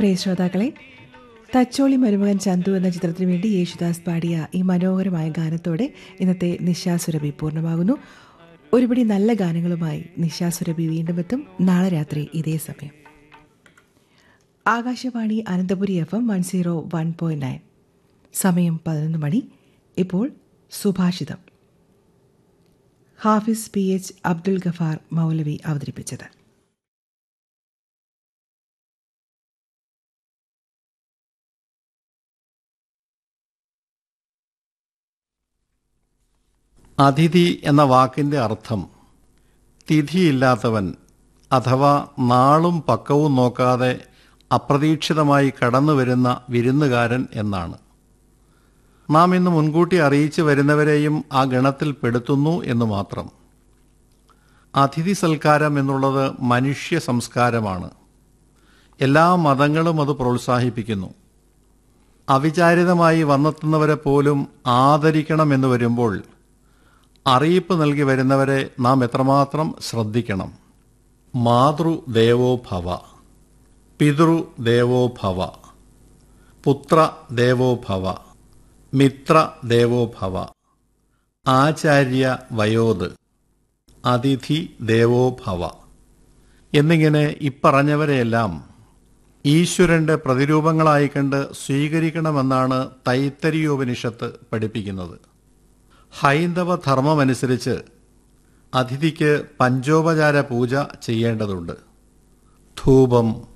പ്രിയ ശ്രോതാക്കളെ, തച്ചോളി മരുമകൻ ചന്തു എന്ന ചിത്രത്തിനു വേണ്ടി യേശുദാസ് പാടിയ ഈ മനോഹരമായ ഗാനത്തോടെ ഇന്നത്തെ നിശാസുരഭി പൂർണ്ണമാകുന്നു. ഒരുപടി നല്ല ഗാനങ്ങളുമായി നിശാസുരഭി വീണ്ടും എത്തും നാളെ രാത്രി ഇതേ സമയം. ആകാശവാണി അനന്തപുരി FM 101.9. സമയം 11 മണി. ഇപ്പോൾ സുഭാഷിതം. ഹാഫിസ് PH അബ്ദുൽ ഗഫാർ മൗലവി അവതരിപ്പിച്ചത്. അതിഥി എന്ന വാക്കിൻ്റെ അർത്ഥം തിഥിയില്ലാത്തവൻ അഥവാ നാളും പക്കവും നോക്കാതെ അപ്രതീക്ഷിതമായി കടന്നു വരുന്ന വിരുന്നുകാരൻ എന്നാണ്. നാം ഇന്ന് മുൻകൂട്ടി അറിയിച്ചു വരുന്നവരെയും ആ ഗണത്തിൽ പെടുത്തുന്നു എന്ന് മാത്രം. അതിഥി സൽക്കാരം എന്നുള്ളത് മനുഷ്യ സംസ്കാരമാണ്. എല്ലാ മതങ്ങളും അത് പ്രോത്സാഹിപ്പിക്കുന്നു. അവിചാരിതമായി വന്നെത്തുന്നവരെ പോലും ആദരിക്കണമെന്ന് വരുമ്പോൾ അറിയിപ്പ് നൽകി വരുന്നവരെ നാം എത്രമാത്രം ശ്രദ്ധിക്കണം. മാതൃദേവോ ഭവ, പിതൃദേവോ ഭവ, പുത്രദേവോ ഭവ, മിത്രദേവോ ഭവ, ആചാര്യ വയോദ്, അതിഥി ദേവോ ഭവ എന്നിങ്ങനെ ഇപ്പറഞ്ഞവരെയെല്ലാം ഈശ്വരന്റെ പ്രതിരൂപങ്ങളായി കണ്ട് സ്വീകരിക്കണമെന്നാണ് തൈത്തരീയോപനിഷത്ത് പഠിപ്പിക്കുന്നത്. ഹൈന്ദവ ധർമ്മമനുസരിച്ച് അതിഥിക്ക് പഞ്ചോപചാര പൂജ ചെയ്യേണ്ടതുണ്ട്. ധൂപം,